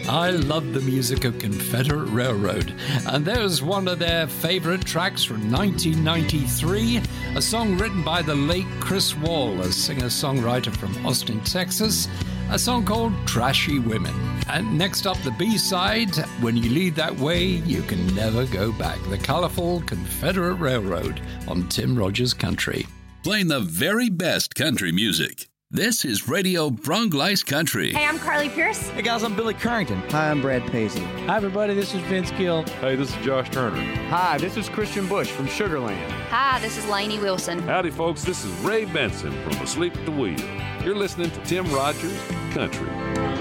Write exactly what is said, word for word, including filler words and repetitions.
I love the music of Confederate Railroad, and there's one of their favorite tracks from nineteen ninety-three, a song written by the late Chris Wall, a singer-songwriter from Austin, Texas, a song called Trashy Women. And next up, the B-side, When You Lead That Way, You Can Never Go Back, the colorful Confederate Railroad on Tim Rogers Country. Playing the very best country music. This is Radio Bronglice Country. Hey, I'm Carly Pierce. Hey, guys, I'm Billy Currington. Hi, I'm Brad Paisley. Hi, everybody. This is Vince Gill. Hey, this is Josh Turner. Hi, this is Christian Bush from Sugar Land. Hi, this is Lainey Wilson. Howdy, folks. This is Ray Benson from Asleep at the Wheel. You're listening to Tim Rogers Country.